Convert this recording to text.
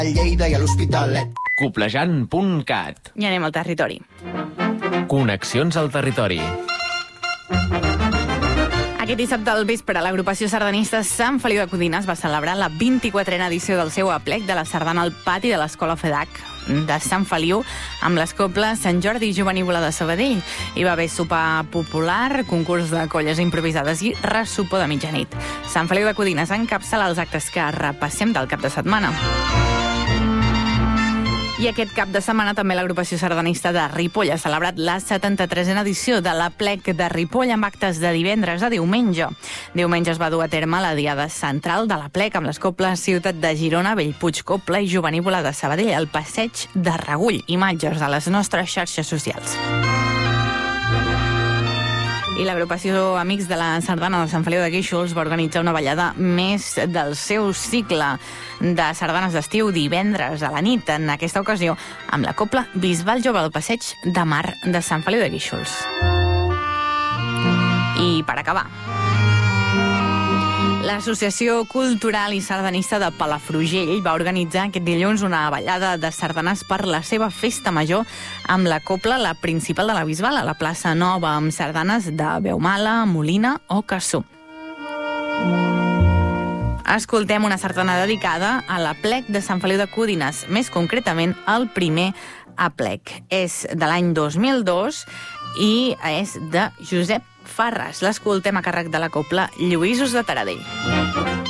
a Lleida i a l'Hospitalet. Coplejant.cat. I anem al territori. Connexions al territori. Aquest dissabte al vespre, l'agrupació sardanista Sant Feliu de Codines va celebrar la 24a edició del seu aplec de la sardana al pati de l'Escola FEDAC de Sant Feliu, amb les coples Sant Jordi i Jovenívola de Sabadell. Hi va haver sopar popular, concurs de colles improvisades i ressopó de mitjanit. Sant Feliu de Codines encapçala els actes que repassem del cap de setmana. I aquest cap de setmana també l'agrupació sardanista de Ripoll ha celebrat la 73a edició de l'Aplec de Ripoll amb actes de divendres a diumenge. Diumenge es va dur a terme la diada central de l'Aplec amb les coples Ciutat de Girona, Bellpuig Copla i Jovenívola de Sabadell al passeig de Regull. Imatges a les nostres xarxes socials. I l'agrupació Amics de la Sardana de Sant Feliu de Guíxols va organitzar una ballada més del seu cicle de sardanes d'estiu divendres a la nit, en aquesta ocasió amb la copla Bisbal Jove del Passeig de Mar de Sant Feliu de Guíxols. I per acabar, l'Associació Cultural i Sardanista de Palafrugell va organitzar aquest dilluns una ballada de sardanes per la seva festa major amb la copla La Principal de la Bisbal a la plaça Nova amb sardanes de Beumala, Molina o Cassó. Escoltem una sardana dedicada a l'Aplec de Sant Feliu de Codines, més concretament al primer Aplec. És de l'any 2002 i és de Josep Farres. L'escoltem a càrrec de la copla Lluïsos de Taradell.